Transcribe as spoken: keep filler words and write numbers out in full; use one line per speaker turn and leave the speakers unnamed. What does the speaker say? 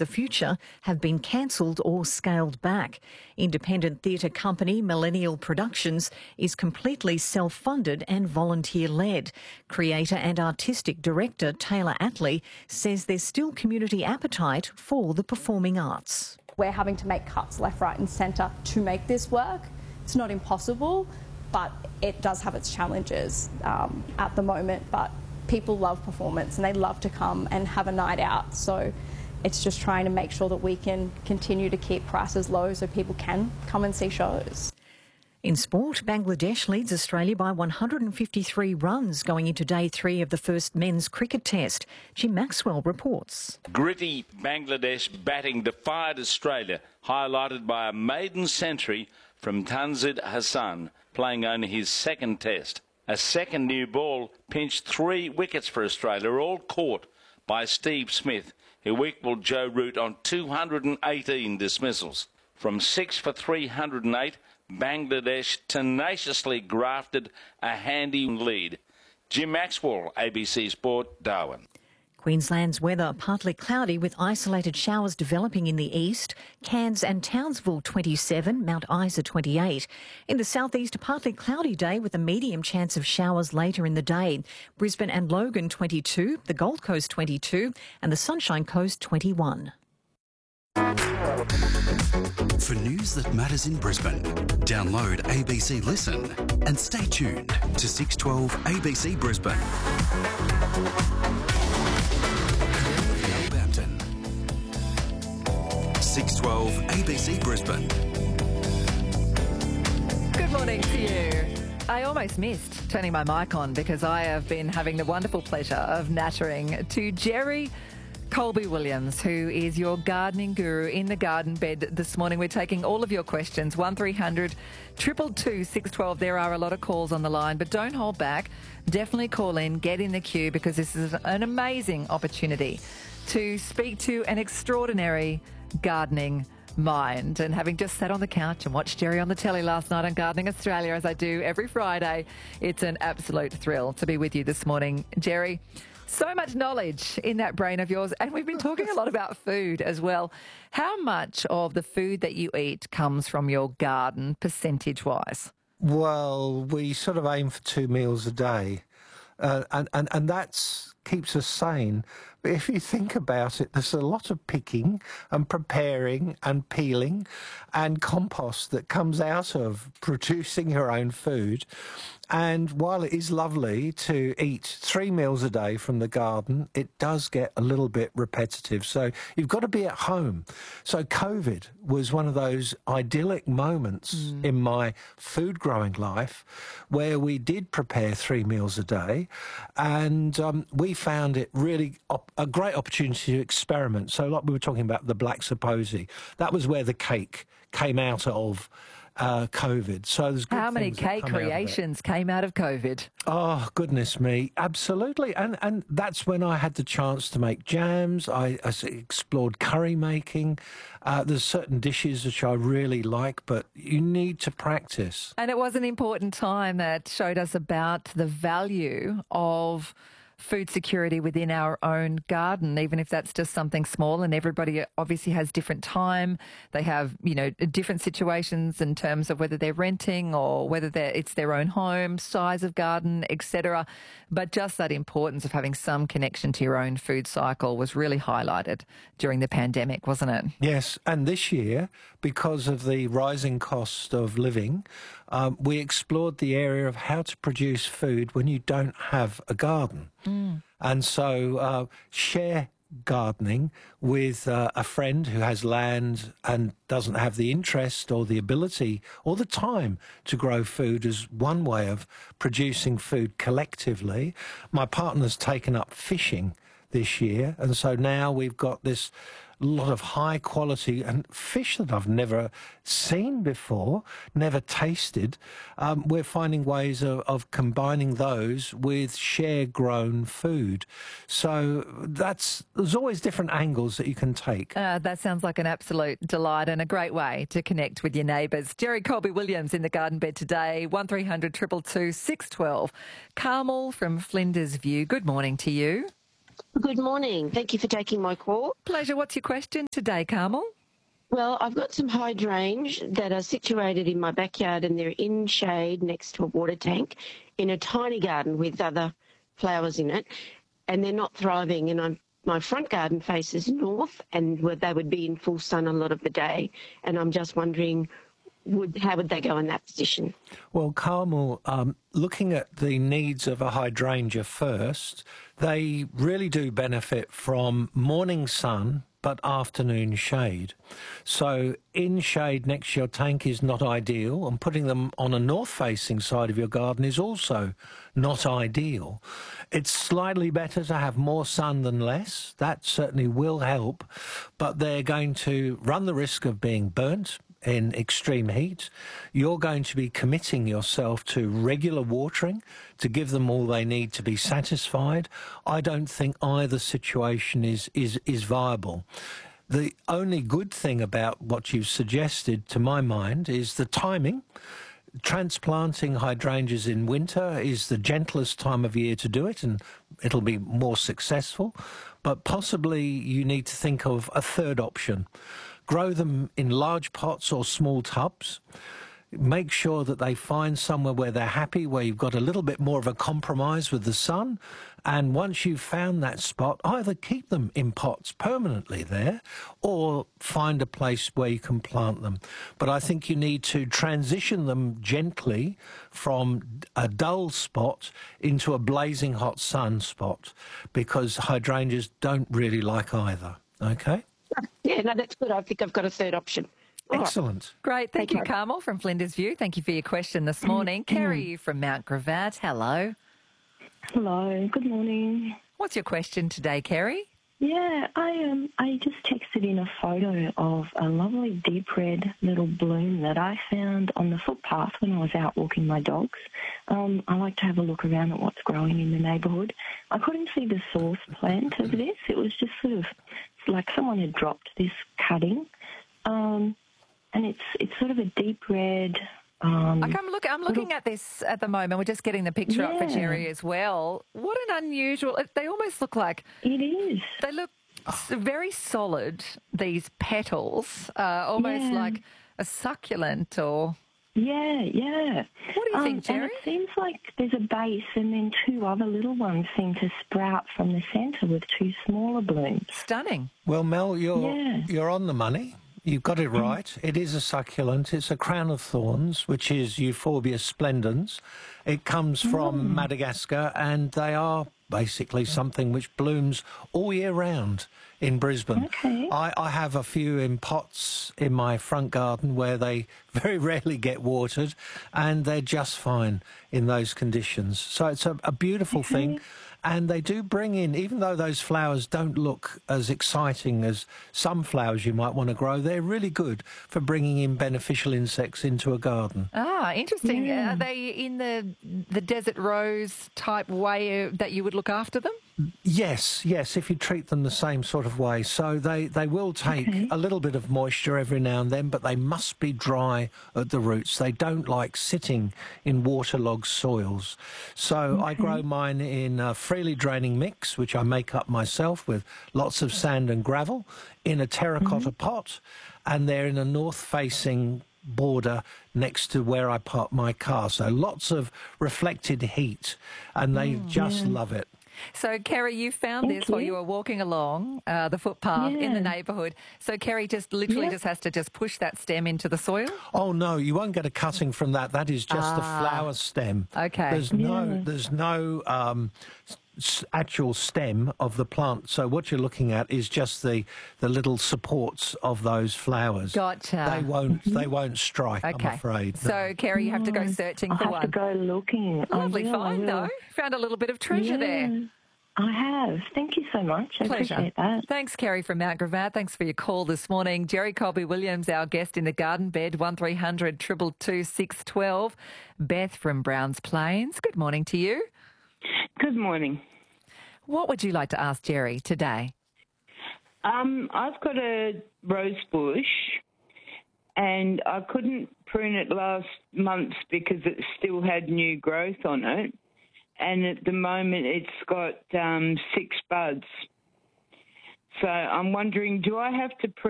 the Future have been cancelled or scaled back. Independent theatre company Millennial Productions is completely self-funded and volunteer-led. Creator and artistic director Taylor Attlee says there's still community appetite for the performing arts.
We're having to make cuts left, right and centre to make this work. It's not impossible, but it does have its challenges um, at the moment. But people love performance and they love to come and have a night out. So it's just trying to make sure that we can continue to keep prices low so people can come and see shows.
In sport, Bangladesh leads Australia by one hundred fifty-three runs going into day three of the first men's cricket test. Jim Maxwell reports.
Gritty Bangladesh batting defied Australia, highlighted by a maiden century from Tanzid Hassan, playing only his second test. A second new ball pinched three wickets for Australia, all caught by Steve Smith, who equalled Joe Root on two hundred eighteen dismissals. From six for three hundred eight, Bangladesh tenaciously grafted a handy lead. Jim Maxwell, A B C Sport, Darwin.
Queensland's weather partly cloudy with isolated showers developing in the east. Cairns and Townsville twenty-seven, Mount Isa twenty-eight. In the southeast, a partly cloudy day with a medium chance of showers later in the day. Brisbane and Logan twenty-two, the Gold Coast twenty-two and the Sunshine Coast twenty-one.
For news that matters in Brisbane, download A B C Listen and stay tuned to six twelve A B C Brisbane. six twelve A B C Brisbane.
Good morning to you. I almost missed turning my mic on because I have been having the wonderful pleasure of nattering to Jerry Colby-Williams, who is your gardening guru in the garden bed this morning. We're taking all of your questions, one three hundred two two two six one two. There are a lot of calls on the line, but don't hold back. Definitely call in, get in the queue, because this is an amazing opportunity to speak to an extraordinary gardening mind. And having just sat on the couch and watched Jerry on the telly last night on Gardening Australia, as I do every Friday, it's an absolute thrill to be with you this morning. Jerry, so much knowledge in that brain of yours, and we've been talking a lot about food as well. How much of the food that you eat comes from your garden, percentage-wise?
Well, we sort of aim for two meals a day, uh, and, and, and that's keeps us sane. But if you think about it, there's a lot of picking and preparing and peeling and compost that comes out of producing your own food. And while it is lovely to eat three meals a day from the garden, it does get a little bit repetitive. So you've got to be at home. So COVID was one of those idyllic moments mm. in my food growing life where we did prepare three meals a day, and um, we found it really op- a great opportunity to experiment. So like we were talking about the Black Saposi, that was where the cake came out of uh, COVID. So there's good
How many
things that
cake
come out of it.
creations came out of COVID?
Oh, goodness me. Absolutely. And and that's when I had the chance to make jams. I, I explored curry making. Uh, there's certain dishes which I really like, but you need to practice.
And it was an important time that showed us about the value of food security within our own garden, even if that's just something small. And everybody obviously has different time. They have, you know, different situations in terms of whether they're renting or whether they're, it's their own home, size of garden, et cetera. But just that importance of having some connection to your own food cycle was really highlighted during the pandemic, wasn't it?
Yes. And this year, because of the rising cost of living, um, we explored the area of how to produce food when you don't have a garden. Mm. And so uh, share gardening with uh, a friend who has land and doesn't have the interest or the ability or the time to grow food is one way of producing food collectively. My partner's taken up fishing this year, and so now we've got this lot of high quality and fish that I've never seen before, never tasted. Um, we're finding ways of, of combining those with share grown food. So that's, there's always different angles that you can take.
Uh, that sounds like an absolute delight and a great way to connect with your neighbours. Jerry Colby-Williams in the garden bed today, one three hundred two two two six one two. Carmel from Flinders View, good morning to you.
Good morning. Thank you for taking my call.
Pleasure. What's your question today, Carmel?
Well, I've got some hydrangea that are situated in my backyard and they're in shade next to a water tank in a tiny garden with other flowers in it, and they're not thriving. And I'm, my front garden faces north, and they would be in full sun a lot of the day. And I'm just wondering, would how would they go in that position?
Well, Carmel, um, looking at the needs of a hydrangea first, they really do benefit from morning sun but afternoon shade. So in shade next to your tank is not ideal, and putting them on a north-facing side of your garden is also not ideal. It's slightly better to have more sun than less. That certainly will help, but they're going to run the risk of being burnt in extreme heat. You're going to be committing yourself to regular watering to give them all they need to be satisfied. I don't think either situation is, is, is viable. The only good thing about what you've suggested, to my mind, is the timing. Transplanting hydrangeas in winter is the gentlest time of year to do it, and it'll be more successful. But possibly you need to think of a third option. Grow them in large pots or small tubs. Make sure that they find somewhere where they're happy, where you've got a little bit more of a compromise with the sun. And once you've found that spot, either keep them in pots permanently there or find a place where you can plant them. But I think you need to transition them gently from a dull spot into a blazing hot sun spot, because hydrangeas don't really like either. Okay?
Yeah, no, that's good. I think I've got a third option. All
Excellent.
Right.
Great. Thank you, Carmel from Flinders View. Thank you for your question this morning. Kerry from Mount Gravatt. Hello.
Hello. Good morning.
What's your question today, Kerry?
Yeah, I um, I just texted in a photo of a lovely deep red little bloom that I found on the footpath when I was out walking my dogs. Um, I like to have a look around at what's growing in the neighbourhood. I couldn't see the source plant of this. It was just sort of like someone had dropped this cutting, um, and it's it's sort of a deep red. Um,
I'm, look, I'm looking
little,
at this at the moment. We're just getting the picture
yeah.
up for Jerry as well. What an unusual... They almost look like...
It is.
They look very solid, these petals, uh, almost
yeah.
like a succulent or...
Yeah, yeah.
What do you
um,
think, Jerry?
And it seems like there's a base and then two other little ones seem to sprout from the centre with two smaller blooms.
Stunning.
Well, Mel, you're,
Yeah.
you're on the money. You've got it right. It is a succulent. It's a crown of thorns, which is Euphorbia splendens. It comes from
Mm.
Madagascar, and they are basically something which blooms all year round in Brisbane.
Okay.
I, I have a few in pots in my front garden where they very rarely get watered, and they're just fine in those conditions. So it's a, a beautiful
Okay.
thing. And they do bring in, even though those flowers don't look as exciting as some flowers you might want to grow, they're really good for bringing in beneficial insects into a garden.
Ah, interesting.
Yeah.
Are they in the the desert rose type way that you would look after them?
Yes, yes, if you treat them the same sort of way. So they, they will take
Okay.
a little bit of moisture every now and then, but they must be dry at the roots. They don't like sitting in waterlogged soils. So I grow mine in a freely draining mix, which I make up myself with lots of sand and gravel, in a terracotta pot, and they're in a north-facing border next to where I park my car. So lots of reflected heat, and they just love it.
So, Kerry, you found
Thank
this while
you.
you were walking along uh, the footpath in the
Yeah.
neighbourhood. So, Kerry just literally
Yep.
just has to just push that stem into the soil?
Oh no, you won't get a cutting from that. That is just the
Ah.
flower stem.
Okay.
There's no,
Yeah.
there's no um, s- actual stem of the plant. So what you're looking at is just the the little supports of those flowers.
Gotcha.
They won't, they won't strike.
Okay.
I'm afraid. No.
So, Kerry, you have to go
No,
searching
I'll
for
have
one.
to go looking. I
Lovely
will, I
find,
will.
though. Found a little bit of treasure there.
Yeah, I have. Thank you so much. I
Pleasure.
appreciate that.
Thanks, Kerry from Mount Gravatt. Thanks for your call this morning. Jerry Colby-Williams, our guest in the garden bed, one three hundred two two two six one two. Beth from Browns Plains. Good morning to you.
Good morning.
What would you like to ask Jerry today?
Um, I've got a rose bush and I couldn't prune it last month because it still had new growth on it. and at the moment it's got um, six buds. So I'm wondering, do I have to pre-